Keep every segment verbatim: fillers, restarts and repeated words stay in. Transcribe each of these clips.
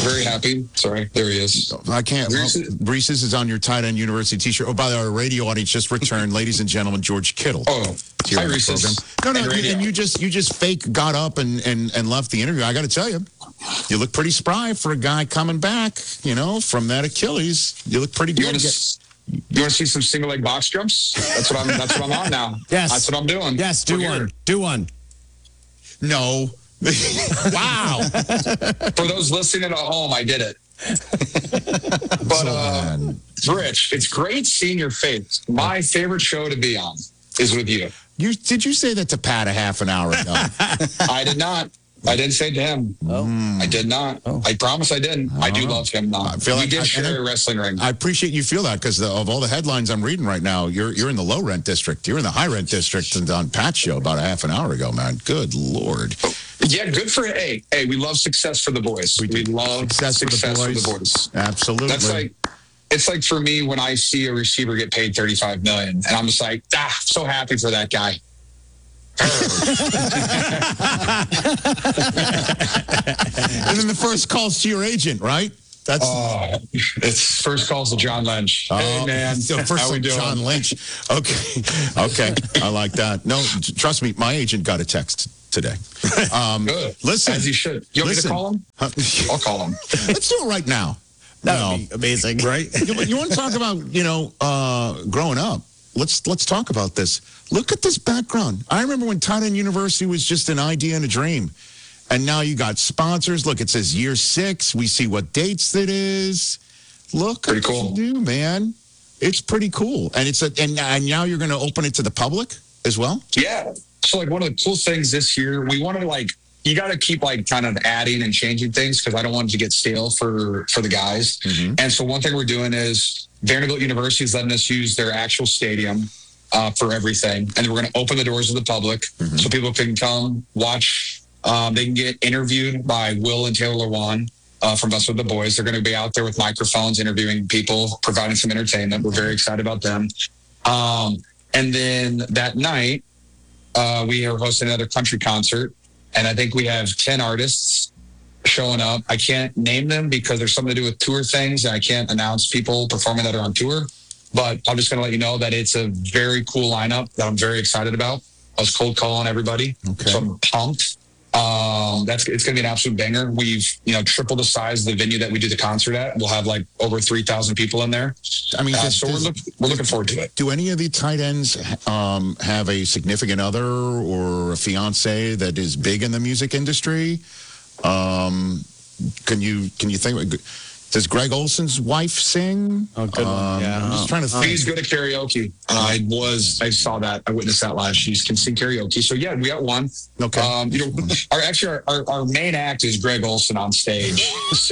very happy. Sorry, there he is. I can't. Reese's, well, Reese's is on your Tight End University T-shirt. Oh, by the way, our radio audience just returned, ladies and gentlemen, George Kittle. Oh, hi, Reese's. No, no, and, you, and you just you just fake got up and, and, and left the interview. I got to tell you, you look pretty spry for a guy coming back, you know, from that Achilles. You look pretty good. You want to, you want to see some single leg box jumps? That's what I'm. That's what I'm on now. Yes, that's what I'm doing. Yes, do We're one. Here. Do one. No. Wow. For those listening at home, I did it. But uh, Rich, it's great seeing your face. My favorite show to be on is with you. You did you say that to Pat a half an hour ago? I did not. I didn't say to him. Oh. I did not. Oh. I promise I didn't. Oh. I do love him now. I feel we like did I, share a wrestling ring. I appreciate you feel that because of all the headlines I'm reading right now, you're you're in the low rent district. You're in the high rent district and on Pat's show about a half an hour ago, man. Good Lord. Oh. Yeah, good for hey, hey. We love success for the boys. We, we love success, success for, the for the boys. Absolutely. That's like it's like for me when I see a receiver get paid thirty-five million dollars, and I'm just like, ah, so happy for that guy. And then the first call's to your agent, right? That's uh, it's first calls to John Lynch. Uh, hey man, so first how we doing? John Lynch. Okay, okay, I like that. No, trust me, my agent got a text today. Um, Good. Listen, as he should. You want listen. me to call him? Huh? I'll call him. Let's do it right now. That no. would be amazing, right? you, you want to talk about you know uh, growing up? Let's let's talk about this. Look at this background. I remember when Tight End University was just an idea and a dream. And now you got sponsors. Look, it says year six. We see what dates it is. Look pretty what cool. you do, man. It's pretty cool. And it's a, and, and now you're going to open it to the public as well? Yeah. So like one of the cool things this year, we want to like, you got to keep like kind of adding and changing things because I don't want it to get stale for, for the guys. Mm-hmm. And so one thing we're doing is Vanderbilt University is letting us use their actual stadium uh, for everything. And then we're going to open the doors to the public mm-hmm. so people can come watch. Um, they can get interviewed by Will and Taylor Lewan uh, from Us With The Boys. They're going to be out there with microphones, interviewing people, providing some entertainment. We're very excited about them. Um, and then that night, uh, we are hosting another country concert. And I think we have ten artists showing up. I can't name them because there's something to do with tour things. And I can't announce people performing that are on tour. But I'm just going to let you know that it's a very cool lineup that I'm very excited about. I was cold calling everybody. Okay. So I'm pumped. Um, that's it's going to be an absolute banger. We've, you know, tripled the size of the venue that we do the concert at. We'll have like over three thousand people in there. I mean, uh, does, so does, we're, look, we're looking forward to it. Do any of the tight ends um, have a significant other or a fiance that is big in the music industry? Um, can you can you think? Does Greg Olson's wife sing? Oh, good one. Um, Yeah. I'm just trying to think. He's good at karaoke. Uh, I was, I saw that. I witnessed that live. She can sing karaoke. So yeah, we got one. Okay. Um, you know, our actually our, our, our main act is Greg Olson on stage.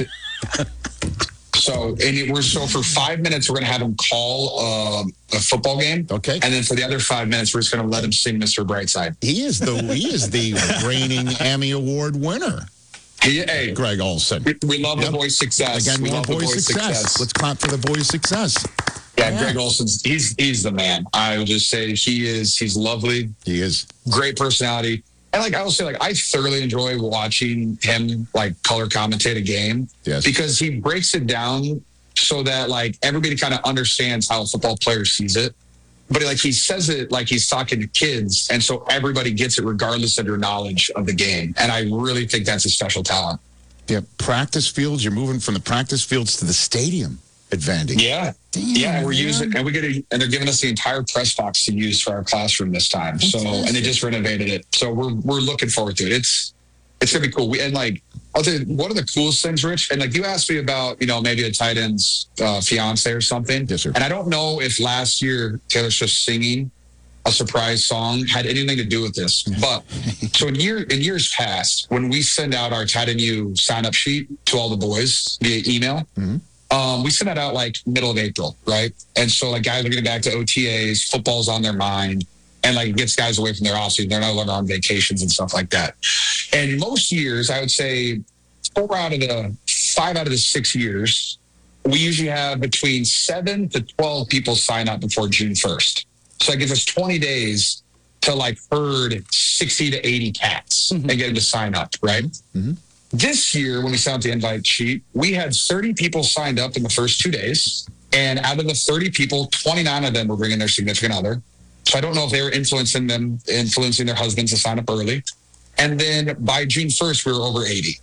So and it, we're so for five minutes we're going to have him call uh, a football game. Okay. And then for the other five minutes we're just going to let him sing Mister Brightside. He is the he is the reigning Emmy Award winner. Hey, Greg Olson. We, we love yep. the boys' success. Again, we, we love, love the boys' success. success. Let's clap for the boys' success. Yeah, yeah, Greg Olson's he's he's the man. I will just say he is. He's lovely. He is. Great personality. And like I will say, like I thoroughly enjoy watching him like color commentate a game. Yes. Because he breaks it down so that like everybody kind of understands how a football player sees it. But like he says it like he's talking to kids, and so everybody gets it regardless of your knowledge of the game. And I really think that's a special talent. Yeah, practice fields. You're moving from the practice fields to the stadium at Vandy. Yeah, Damn, yeah. And we're man. using, and we get, a, and they're giving us the entire press box to use for our classroom this time. Fantastic. So, and they just renovated it. So we're we're looking forward to it. It's it's gonna be cool. We and like. I'll tell you, one of the coolest things, Rich, and like you asked me about, you know, maybe a tight end's uh, fiance or something. Yes, sir. And I don't know if last year Taylor Swift singing a surprise song had anything to do with this. But so in year in years past, when we send out our Tight End U sign up sheet to all the boys via email, mm-hmm. um, we send that out like middle of April, right? And so like guys are getting back to O T As, football's on their mind. And like it gets guys away from their offseason. They're no longer on vacations and stuff like that. And most years, I would say four out of the five out of the six years, we usually have between seven to twelve people sign up before June first. So that gives us twenty days to like herd sixty to eighty cats mm-hmm. and get them to sign up, right? Mm-hmm. This year, when we sent out the invite sheet, we had thirty people signed up in the first two days. And out of the thirty people, twenty-nine of them were bringing their significant other. So I don't know if they were influencing them, influencing their husbands to sign up early. And then by June first, we were over eighty.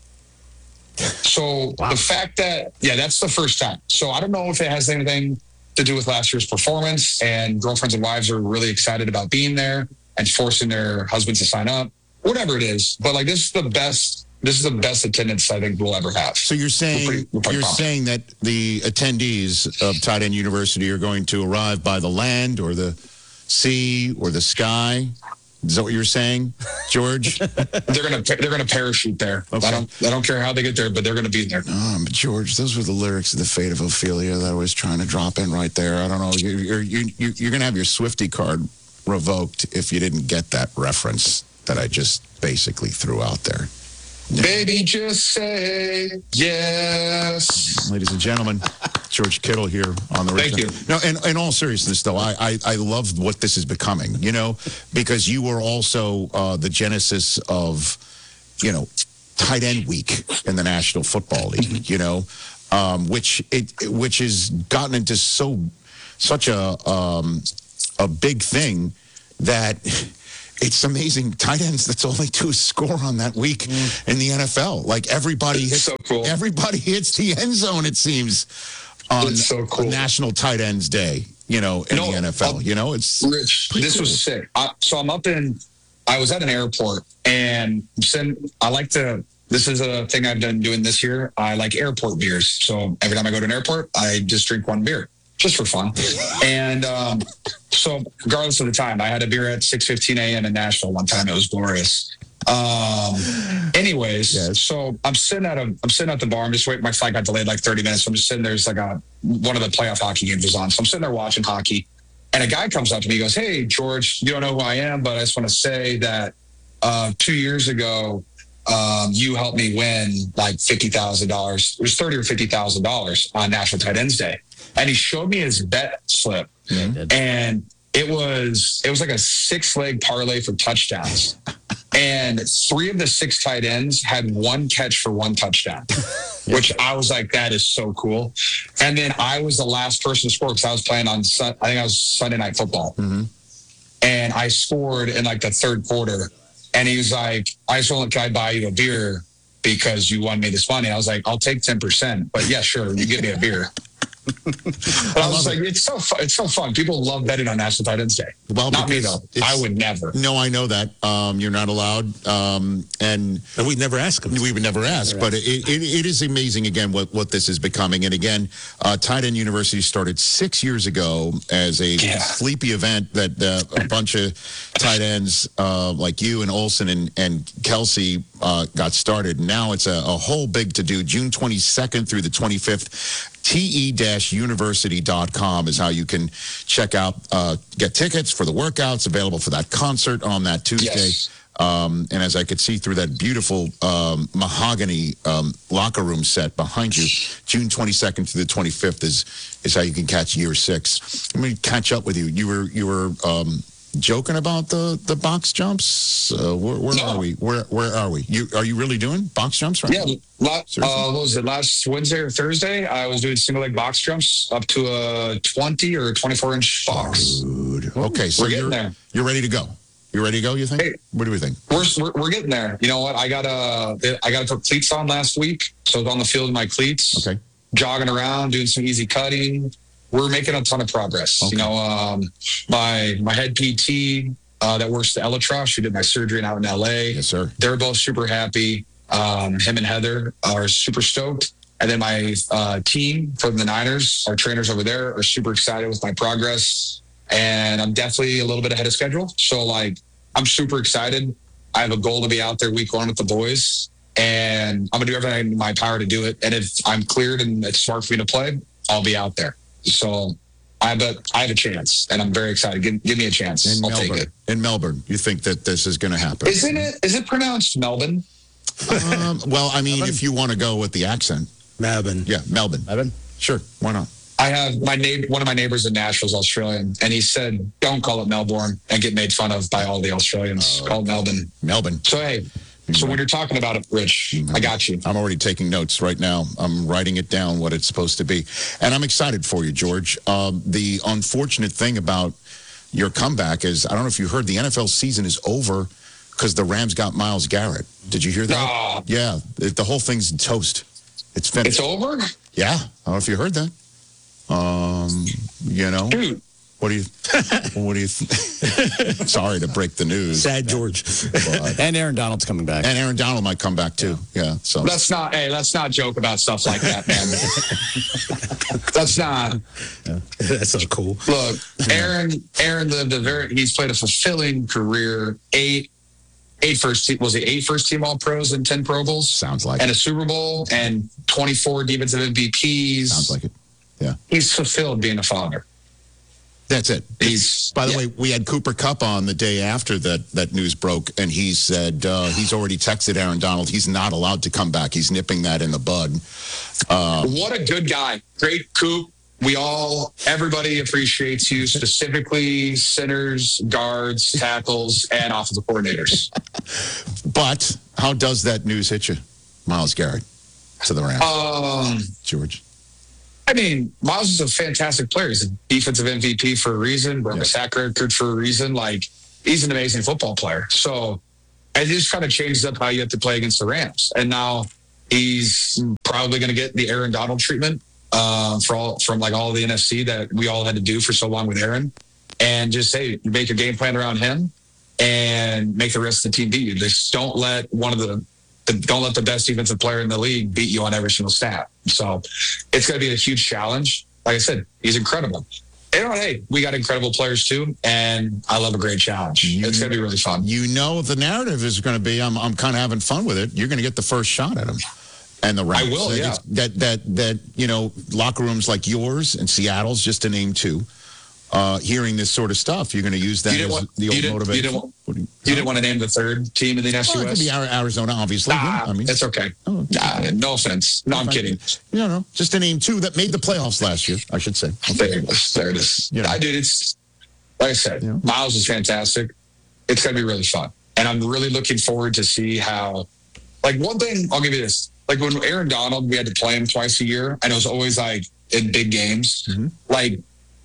So wow. The fact that, yeah, that's the first time. So I don't know if it has anything to do with last year's performance, and girlfriends and wives are really excited about being there and forcing their husbands to sign up, whatever it is. But like, this is the best, this is the best attendance I think we'll ever have. So you're saying, we're pretty, we're pretty you're pumped. saying that the attendees of Tight End University are going to arrive by the land or the sea or the sky? Is that what you're saying, George? they're gonna they're gonna parachute there. Okay. I don't I don't care how they get there, but they're gonna be there. Um, George, those were the lyrics of The Fate of Ophelia that I was trying to drop in right there. I don't know. You're you you you're gonna have your Swifty card revoked if you didn't get that reference that I just basically threw out there. Yeah. Baby, just say yes. Ladies and gentlemen, George Kittle here on the Thank you. No, in, in all seriousness, though, I, I, I love what this is becoming, you know, because you were also uh, the genesis of, you know, tight end week in the National Football League, you know, um, which it which has gotten into so such a um, a big thing that it's amazing. Tight ends, that's all they do is score on that week mm. in the N F L. Like everybody hits, so cool. everybody hits the end zone, it seems, on so cool. National Tight Ends Day, you know, in no, the N F L. Uh, you know, it's Rich, this cool. was sick. I, so I'm up in, I was at an airport, and send, I like to, this is a thing I've done doing this year. I like airport beers. So every time I go to an airport, I just drink one beer, just for fun. and um, so regardless of the time, I had a beer at six fifteen a.m. in Nashville one time. It was glorious. Um, anyways, yes. so I'm sitting at a, I'm sitting at the bar. I'm just waiting. My flight got delayed like thirty minutes. So I'm just sitting there. It's like a, one of the playoff hockey games was on. So I'm sitting there watching hockey, and a guy comes up to me. He goes, "Hey, George, you don't know who I am, but I just want to say that uh, two years ago, um, you helped me win like fifty thousand dollars. It was thirty or fifty thousand dollars on National Tight Ends Day." And he showed me his bet slip, yeah, and it was it was like a six leg parlay for touchdowns. And three of the six tight ends had one catch for one touchdown, yeah. which I was like, that is so cool. And then I was the last person to score because I was playing on, I think I was Sunday Night Football. Mm-hmm. And I scored in like the third quarter. And he was like, I just want to, can I buy you a beer because you won me this money? I was like, I'll take ten percent. But yeah, sure, you give me a beer. But I, I was like, it. it's so fun. It's so fun. People love betting on National Tight Ends Day. Well, not me though. I would never. No, I know that. Um, you're not allowed, um, and and we'd never ask them. We would never ask. Never but ask. It, it, it is amazing again what, what this is becoming. And again, uh, Tight End University started six years ago as a yeah. sleepy event that uh, a bunch of tight ends uh, like you and Olsen and and Kelsey uh, got started. Now it's a, a whole big to do. June twenty-second through the twenty-fifth. T E university dot com is how you can check out, uh, get tickets for the workouts, available for that concert on that Tuesday. Yes. Um, and as I could see through that beautiful um, mahogany um, locker room set behind you, June twenty-second to the twenty-fifth is is how you can catch year six. Let me catch up with you. You were you were um, joking about the, the box jumps. Uh, where where no. are we? Where where are we? You are you really doing box jumps right yeah, now? Last, uh, what was it, last Wednesday or Thursday? I was doing single leg box jumps up to a twenty or twenty-four inch box. Dude. Okay, so we're getting you're, there. You're ready to go. You ready to go, you think? Hey, what do we think? We're, we're we're getting there. You know what? I got uh, I got to put cleats on last week. So I was on the field in my cleats. Okay. Jogging around, doing some easy cutting. We're making a ton of progress. Okay. You know, um, my my head P T uh, that works at Elytros, who did my surgery out in L A. Yes, sir. They're both super happy. Um, him and Heather are super stoked. And then my uh, team from the Niners, our trainers over there, are super excited with my progress. And I'm definitely a little bit ahead of schedule. So, like, I'm super excited. I have a goal to be out there week one with the boys. And I'm going to do everything in my power to do it. And if I'm cleared and it's smart for me to play, I'll be out there. So I have a, I have a chance. And I'm very excited. Give, give me a chance. In I'll Melbourne. take it. In Melbourne, you think that this is going to happen? Isn't it? Is it pronounced Melbourne? um, well, I mean, Melbourne? If you want to go with the accent. Melbourne. Yeah, Melbourne. Melbourne? Sure, why not? I have my neighbor, one of my neighbors in Nashville is Australian, and he said, don't call it Melbourne and get made fun of by all the Australians. Uh, call it Melbourne. Melbourne. So, hey, So when you're talking about it, Rich, I got you. I'm already taking notes right now. I'm writing it down, what it's supposed to be. And I'm excited for you, George. Uh, the unfortunate thing about your comeback is, I don't know if you heard, the N F L season is over because the Rams got Myles Garrett. Did you hear that? Oh. Yeah. It, the whole thing's toast. It's finished. It's over? Yeah. I don't know if you heard that. Um, you know. Dude. What do you, what do you, th- sorry to break the news. Sad George. But, and Aaron Donald's coming back. and Aaron Donald might come back too. Yeah. So Let's not, hey, let's not joke about stuff like that, man. That's not. Yeah. That's so cool. Look, Aaron, Aaron lived a very, he's played a fulfilling career. Eight, eight first team, was it eight first team All Pros and ten Pro Bowls? Sounds like and it. a Super Bowl and twenty-four defensive M V Ps. Sounds like it. Yeah. He's fulfilled being a father. That's it. He's, By the yeah. way, we had Cooper Kupp on the day after that, that news broke, and he said uh, he's already texted Aaron Donald. He's not allowed to come back. He's nipping that in the bud. Uh, what a good guy. Great Coop. We all, everybody appreciates you, specifically centers, guards, tackles, and offensive coordinators. but how does that news hit you, Myles Garrett, to the Rams? Um, George? I mean, Myles is a fantastic player. He's a defensive M V P for a reason, broke Yeah. a sack record for a reason. Like, he's an amazing football player. So it just kind of changes up how you have to play against the Rams. And now he's probably going to get the Aaron Donald treatment uh, for all, from like all the N F C that we all had to do for so long with Aaron. And just say, you make your game plan around him and make the rest of the team beat you. Just don't let one of the The, don't let the best defensive player in the league beat you on every single snap. So it's going to be a huge challenge. Like I said, he's incredible. And hey, we got incredible players too, and I love a great challenge. You, it's going to be really fun. You know the narrative is going to be, I'm, I'm kind of having fun with it. You're going to get the first shot at him. And the Rams. I will, yeah. That, that, that, you know, locker rooms like yours and Seattle's, just to name two, uh, hearing this sort of stuff, you're going to use that You as didn't want- the old you didn't- motivation. you didn't want- What do you, You didn't want to name the third team in the N F C well, it could West? be Ari- Arizona, obviously. Nah, Yeah, I mean, it's okay. Oh, Nah, no offense. No, I'm kidding. No, no. Just to name two that made the playoffs last year, I should say. There it is. There it is. Yeah. I did. It's like I said, Yeah. Myles is fantastic. It's going to be really fun. And I'm really looking forward to see how, like one thing, I'll give you this. Like when Aaron Donald, we had to play him twice a year, and it was always like in big games. Mm-hmm. Like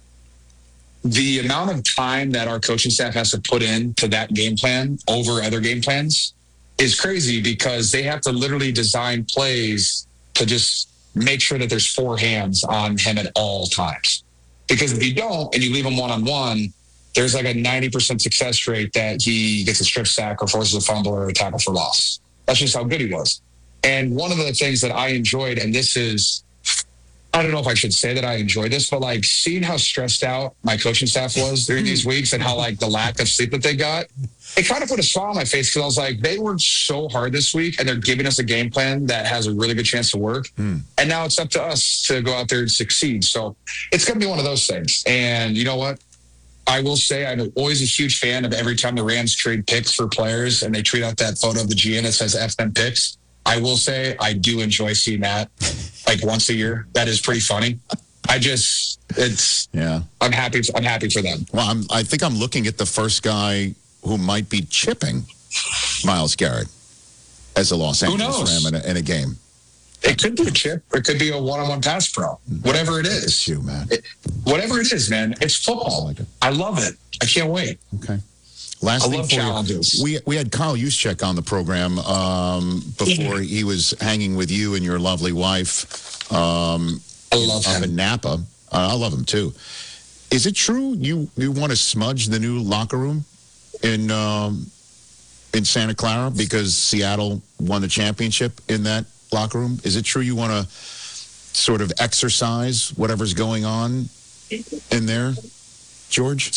the amount of time that our coaching staff has to put into that game plan over other game plans is crazy because they have to literally design plays to just make sure that there's four hands on him at all times. Because if you don't and you leave him one-on-one, there's like a ninety percent success rate that he gets a strip sack or forces a fumble or a tackle for loss. That's just how good he was. And one of the things that I enjoyed, and this is, I don't know if I should say that I enjoyed this, but like seeing how stressed out my coaching staff was during these weeks and how like the lack of sleep that they got, it kind of put a smile on my face because I was like, they worked so hard this week and they're giving us a game plan that has a really good chance to work. Hmm. And now it's up to us to go out there and succeed. So it's going to be one of those things. And you know what? I will say I'm always a huge fan of every time the Rams trade picks for players and they tweet out that photo of the G M that says F them picks. I will say I do enjoy seeing that like once a year. That is pretty funny. I just, it's, Yeah. I'm happy. I'm happy for them. Well, I'm, I think I'm looking at the first guy who might be chipping Myles Garrett as a Los Who Angeles knows? Ram in a, in a game. It could be a chip. Or it could be a one-on-one pass pro. Whatever it It's is. you, man. It, whatever it is, man. It's football. I like it. I love it. I can't wait. Okay. Last I thing love for you. challenges. We we had Kyle Juszczyk on the program um, before he was hanging with you and your lovely wife um, I love up him. in Napa. Uh, I love him too. Is it true you you want to smudge the new locker room in um, in Santa Clara because Seattle won the championship in that locker room? Is it true you want to sort of exercise whatever's going on in there, George?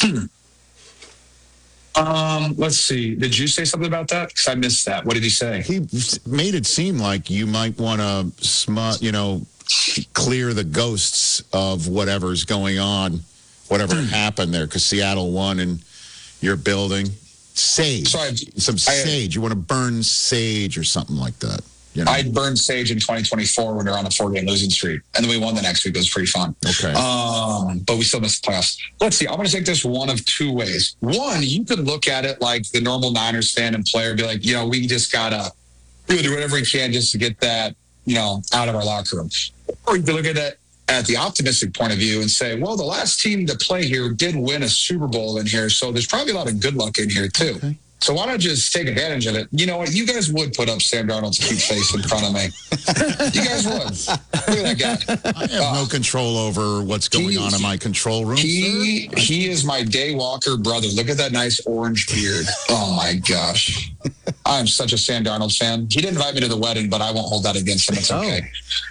Um, let's see. Did you say something about that? Because I missed that. What did he say? He made it seem like you might want to, smu- you know, clear the ghosts of whatever's going on, whatever happened there, because Seattle won and you're building sage, So I- some I- sage. You want to burn sage or something like that. You know? I burned sage in twenty twenty-four when we were on a four-game losing streak, and then we won the next week. It was pretty fun. Okay. Um, but we still missed the playoffs. Let's see. I'm going to take this one of two ways. One, you could look at it like the normal Niners fan and player, be like, you know, we just gotta We'll do whatever we can just to get that, you know, out of our locker room. Or you can look at that at the optimistic point of view and say, well, the last team to play here did win a Super Bowl in here, so there's probably a lot of good luck in here too. Okay. So why not just take advantage of it? You know what? You guys would put up Sam Darnold's cute face in front of me. You guys would. Look at that guy. I have uh, no control over what's going on in my control room. He sir. he is my Day Walker brother. Look at that nice orange beard. Oh my gosh. I'm such a Sam Darnold fan. He didn't invite me to the wedding, but I won't hold that against him. It's okay.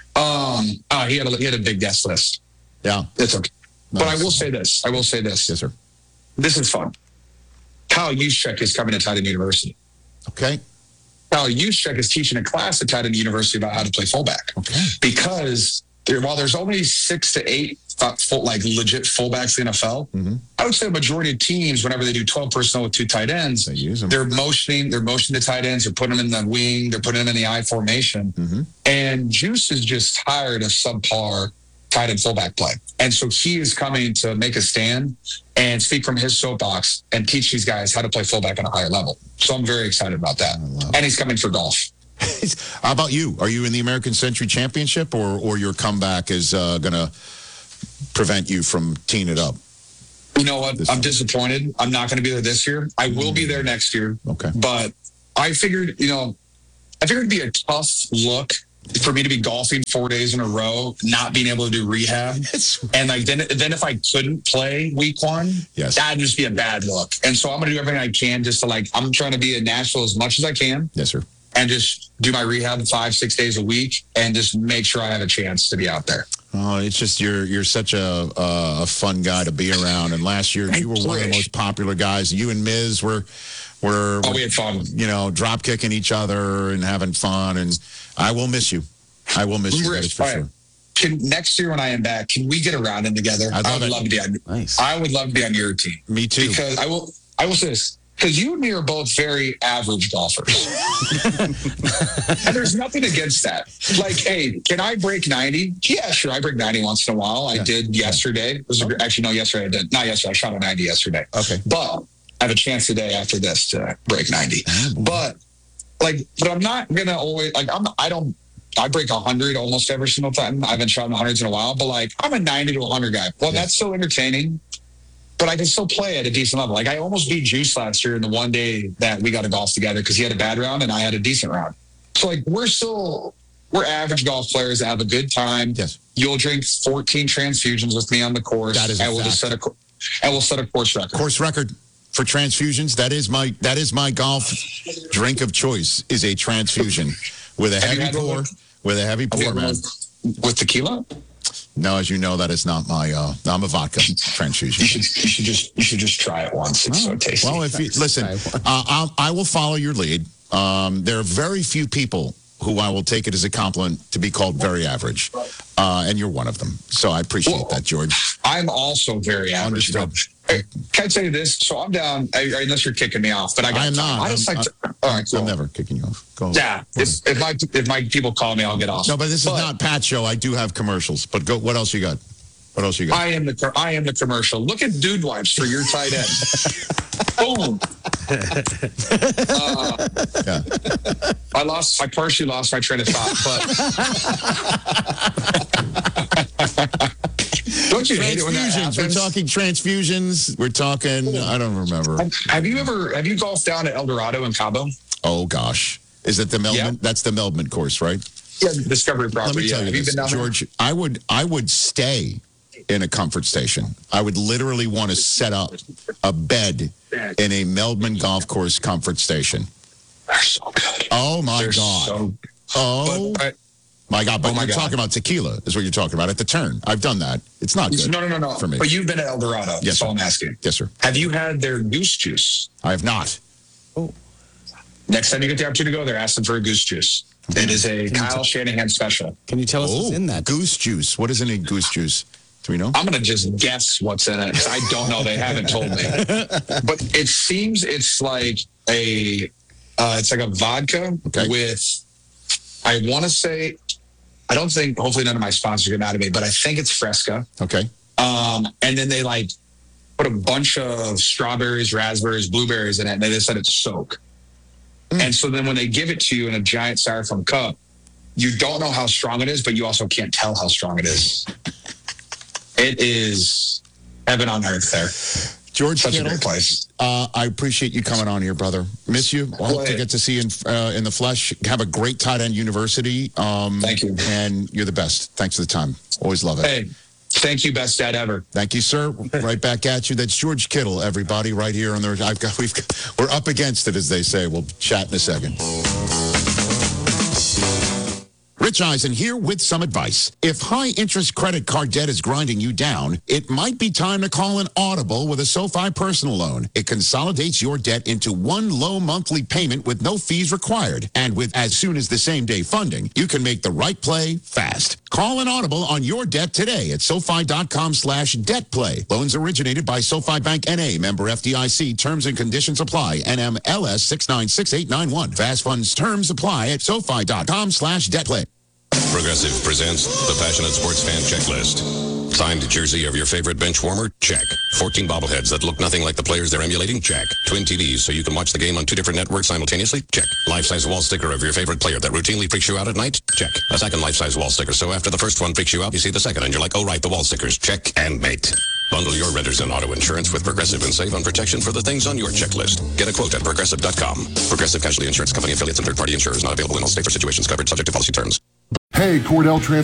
Oh. Um, uh, he had a he had a big guest list. Yeah, it's okay. Nice. But I will say this. I will say this. Yes, sir. This is fun. Kyle Juszczyk is coming to Titan University. Okay. Kyle Juszczyk is teaching a class at Titan University about how to play fullback. Okay. Because there, while there's only six to eight full, like legit fullbacks in the N F L, mm-hmm. I would say the majority of teams, whenever they do twelve personnel with two tight ends, they use them. They're motioning, they're motioning the tight ends, they're putting them in the wing, they're putting them in the I formation. Mm-hmm. And Juice is just tired of subpar tight end fullback play. And so he is coming to make a stand and speak from his soapbox and teach these guys how to play fullback on a higher level. So I'm very excited about that. And he's coming for golf. How about you? Are you in the American Century Championship, or or your comeback is uh, going to prevent you from teeing it up? You know what? This I'm disappointed. I'm not going to be there this year. I will be there next year. Okay. But I figured, you know, I figured it'd be a tough look for me to be golfing four days in a row, not being able to do rehab. And like then, then if I couldn't play week one, yes. that'd just be a bad look. And so I'm going to do everything I can just to like, I'm trying to be at Nashville as much as I can. Yes, sir. And just do my rehab five, six days a week and just make sure I have a chance to be out there. Oh, it's just you're you're such a a fun guy to be around. And last year you were one of the most popular guys. You and Miz were were oh, we had fun. You know, drop kicking each other and having fun. And I will miss you. I will miss you. That is for right. sure. Can, next year when I am back, can we get a round in together? I'd I love would it. love to be on. Nice. I would love to be on your team. Me too. Because I will. I will say this. Because you and me are both very average golfers. And there's nothing against that. Like, hey, can I break ninety? Yeah, sure. I break ninety once in a while. I yeah. did yesterday. It was a, actually, no, yesterday I did. Not yesterday. I shot a ninety yesterday. Okay. But I have a chance today after this to break ninety. Mm-hmm. But, like, but I'm not going to always, like, I'm, I don't, I break one hundred almost every single time. I haven't shot in the hundreds in a while. But, like, I'm a ninety to one hundred guy. Well, yeah. That's so entertaining. But I can still play at a decent level. Like I almost beat Juice last year in the one day that we got to golf together because he had a bad round and I had a decent round. So like we're still we're average golf players that have a good time. Yes. You'll drink fourteen transfusions with me on the course. That is and we'll just set a and we'll set a course record. Course record for transfusions. That is my that is my golf drink of choice is a transfusion with a heavy pour with a heavy pour, man. With tequila? No, as you know, that is not my. Uh, I'm a vodka transfusion. You should, you should just, you should just try it once. It's oh, so tasty. Well, if you listen, uh, I'll, I will follow your lead. Um, there are very few people who I will take it as a compliment to be called very average, uh, and you're one of them. So I appreciate well, that, George. I'm also very average. Hey, can I tell you this? So I'm down. I, unless you're kicking me off, but I got. I'm not. I just I'm, like. To, all right, cool. I'm never kicking you off. Go. Yeah. If, if my if my people call me, I'll get off. No, but this but, is not Pat's show. I do have commercials. But go. What else you got? What else you got? I am the I am the commercial. Look at Dude Wipes for your tight end. Boom. uh, yeah. I lost. I partially lost my train of thought, but. Don't you hate it when that happens? We're talking transfusions. We're talking. I don't remember. Have, have you ever have you golfed down at El Dorado in Cabo? Oh gosh, is it the Meldman? Yeah. That's the Meldman course, right? Yeah, Discovery property. Let me tell yeah. you, have this, you been down George. There? I would I would stay in a comfort station. I would literally want to set up a bed in a Meldman golf course comfort station. They're so good. Oh my They're god. So, oh. But, My God, but oh my you're God. talking about tequila is what you're talking about at the turn. I've done that. It's not good. No, no, no, no. For me. But you've been at El Dorado. Yes, That's sir. all I'm asking. Yes, sir. Have you had their goose juice? I have not. Oh. Next time you get the opportunity to go there, ask them for a goose juice. It is a Kyle Shanahan special. Can you tell us oh, what's in that? Goose juice. What is in a goose juice? Do we know? I'm going to just guess what's in it. I don't know. They haven't told me. But it seems it's like a, uh, it's like a vodka okay. with, I want to say, I don't think, hopefully none of my sponsors get mad at me, but I think it's Fresca. Okay. Um, and then they like put a bunch of strawberries, raspberries, blueberries in it, and they just let it soak. Mm. And so then when they give it to you in a giant styrofoam cup, you don't know how strong it is, but you also can't tell how strong it is. It is heaven on earth there. George Such Kittle, a great place. Uh, I appreciate you coming on here, brother. Miss you. I hope to get to see you in, uh, in the flesh. Have a great Tight End University. Um, Thank you. And you're the best. Thanks for the time. Always love it. Hey, thank you, best dad ever. Thank you, sir. Right back at you. That's George Kittle, everybody, right here on the. I've got. We've. Got, we're up against it, as they say. We'll chat in a second. Rich Eisen here with some advice. If high-interest credit card debt is grinding you down, it might be time to call an Audible with a SoFi personal loan. It consolidates your debt into one low monthly payment with no fees required. And with as soon as the same-day funding, you can make the right play fast. Call an Audible on your debt today at SoFi.com slash debt play. Loans originated by SoFi Bank N A, member F D I C. Terms and conditions apply. N M L S six nine six eight nine one. Fast funds terms apply at SoFi.com slash debt play. Progressive presents the Passionate Sports Fan Checklist. Signed jersey of your favorite bench warmer? Check. fourteen bobbleheads that look nothing like the players they're emulating? Check. Twin T Vs so you can watch the game on two different networks simultaneously? Check. Life-size wall sticker of your favorite player that routinely freaks you out at night? Check. A second life-size wall sticker, so after the first one freaks you out, you see the second and you're like, oh right, the wall stickers. Check and mate. Bundle your renters and auto insurance with Progressive and save on protection for the things on your checklist. Get a quote at Progressive dot com. Progressive Casualty Insurance Company affiliates and third-party insurers not available in all states or situations covered subject to policy terms. Hey, Cordell Trans